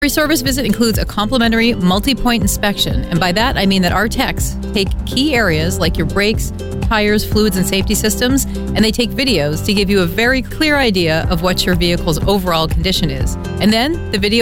Every service visit includes a complimentary multi-point inspection, and by that I mean that our techs take key areas like your brakes, tires, fluids, and safety systems, and they take videos to give you a very clear idea of what your vehicle's overall condition is. And then the video